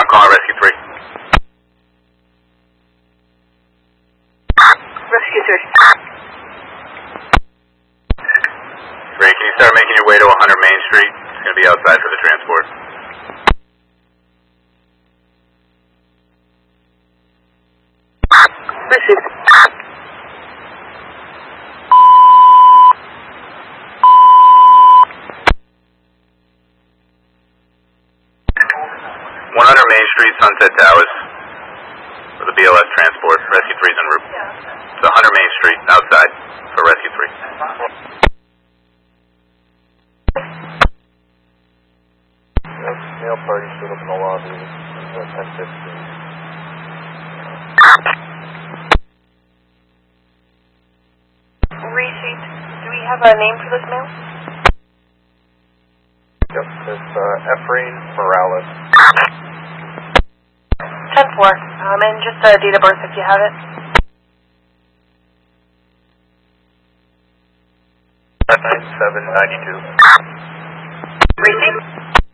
calling Rescue 3. Rescue 3. Ray, can you start making your way to 100 Main Street? It's going to be outside for the transport. Received. Main Street, Sunset Towers, for the BLS transport. Rescue 3's en route. It's 100 Main Street, outside, for Rescue 3. Male party stood up in the lobby at 10:15. Receipt. Do we have a name for this male? Yep, it's Efrain Morales. 10-4. And just a date of birth if you have it. 9792. Receipt.